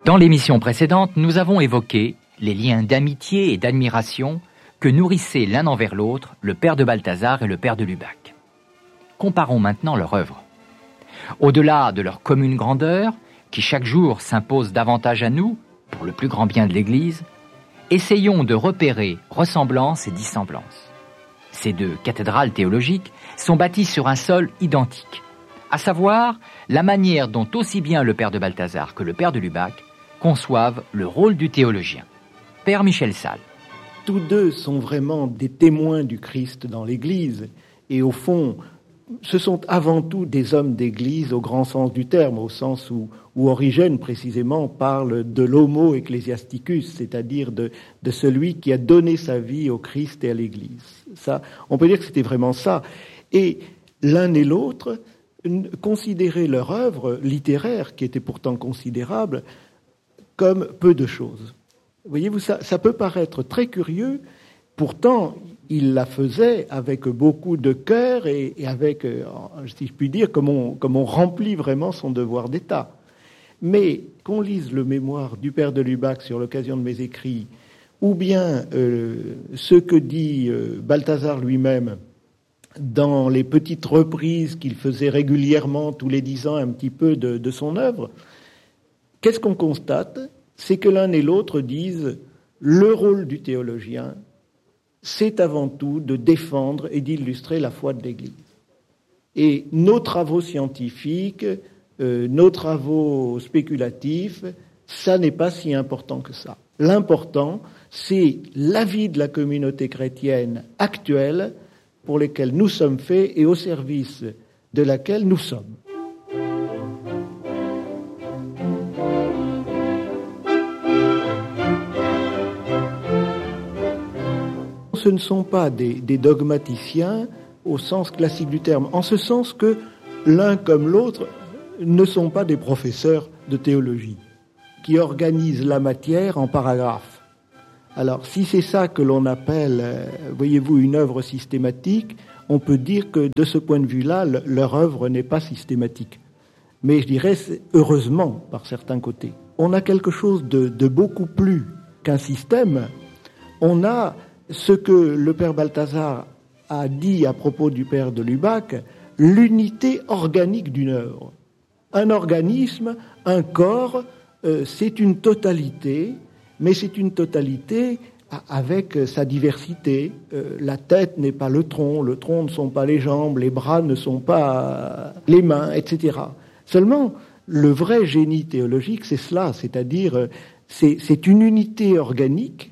Dans l'émission précédente, nous avons évoqué les liens d'amitié et d'admiration que nourrissaient l'un envers l'autre le père de Balthazar et le père de Lubac. Comparons maintenant leur œuvre. Au-delà de leur commune grandeur, qui chaque jour s'impose davantage à nous, pour le plus grand bien de l'Église, essayons de repérer ressemblances et dissemblances. Ces deux cathédrales théologiques sont bâties sur un sol identique, à savoir la manière dont aussi bien le père de Balthazar que le père de Lubac conçoivent le rôle du théologien. Père Michel Salles. Tous deux sont vraiment des témoins du Christ dans l'Église, et au fond, ce sont avant tout des hommes d'Église au grand sens du terme, au sens où Origène précisément parle de l'homo ecclesiasticus, c'est-à-dire de celui qui a donné sa vie au Christ et à l'Église. Ça, on peut dire que c'était vraiment ça. Et l'un et l'autre considéraient leur œuvre littéraire, qui était pourtant considérable, comme peu de choses. Voyez-vous, ça peut paraître très curieux, pourtant il la faisait avec beaucoup de cœur et avec, si je puis dire, comme on remplit vraiment son devoir d'État. Mais qu'on lise le mémoire du père de Lubac sur l'occasion de mes écrits, ou bien ce que dit Balthazar lui-même dans les petites reprises qu'il faisait régulièrement, tous les 10 ans, un petit peu de son œuvre, qu'est-ce qu'on constate ? C'est que l'un et l'autre disent le rôle du théologien, c'est avant tout de défendre et d'illustrer la foi de l'Église. Et nos travaux scientifiques, nos travaux spéculatifs, ça n'est pas si important que ça. L'important, c'est la vie de la communauté chrétienne actuelle pour laquelle nous sommes faits et au service de laquelle nous sommes. Ce ne sont pas des dogmaticiens au sens classique du terme, en ce sens que l'un comme l'autre ne sont pas des professeurs de théologie qui organisent la matière en paragraphes. Alors, si c'est ça que l'on appelle, voyez-vous, une œuvre systématique, on peut dire que de ce point de vue-là, leur œuvre n'est pas systématique. Mais je dirais, heureusement, par certains côtés. On a quelque chose de beaucoup plus qu'un système. On a ce que le père Balthazar a dit à propos du père de Lubac, l'unité organique d'une œuvre. Un organisme, un corps, c'est une totalité, mais c'est une totalité avec sa diversité. La tête n'est pas le tronc ne sont pas les jambes, les bras ne sont pas les mains, etc. Seulement, le vrai génie théologique, c'est cela, c'est-à-dire c'est une unité organique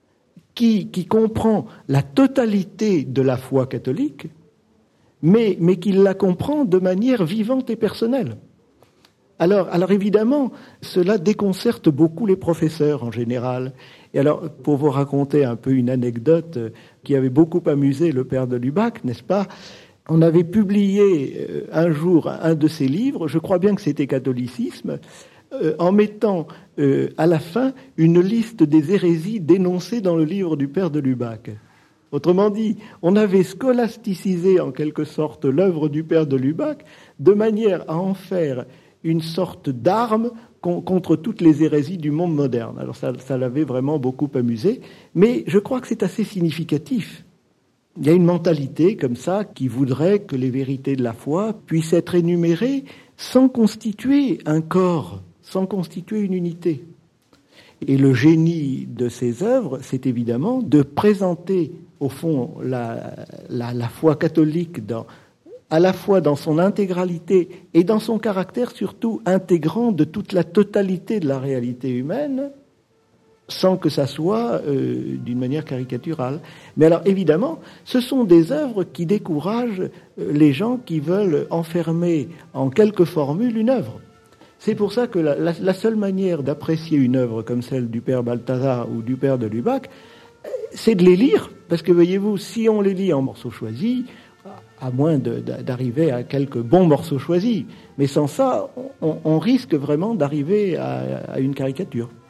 qui comprend la totalité de la foi catholique, mais qui la comprend de manière vivante et personnelle. Alors évidemment, cela déconcerte beaucoup les professeurs en général. Et alors, pour vous raconter un peu une anecdote qui avait beaucoup amusé le père de Lubac, n'est-ce pas ? On avait publié un jour un de ses livres, je crois bien que c'était Catholicisme, en mettant à la fin une liste des hérésies dénoncées dans le livre du père de Lubac. Autrement dit, on avait scolasticisé en quelque sorte l'œuvre du père de Lubac de manière à en faire une sorte d'arme contre toutes les hérésies du monde moderne. Alors ça l'avait vraiment beaucoup amusé, mais je crois que c'est assez significatif. Il y a une mentalité comme ça qui voudrait que les vérités de la foi puissent être énumérées sans constituer un corps, sans constituer une unité. Et le génie de ces œuvres, c'est évidemment de présenter, au fond, la foi catholique à la fois dans son intégralité et dans son caractère surtout intégrant de toute la totalité de la réalité humaine, sans que ça soit d'une manière caricaturale. Mais alors, évidemment, ce sont des œuvres qui découragent les gens qui veulent enfermer en quelques formules une œuvre. C'est pour ça que la seule manière d'apprécier une œuvre comme celle du père Balthazar ou du père de Lubac, c'est de les lire. Parce que, voyez-vous, si on les lit en morceaux choisis, à moins d'arriver à quelques bons morceaux choisis, mais sans ça, on risque vraiment d'arriver à une caricature.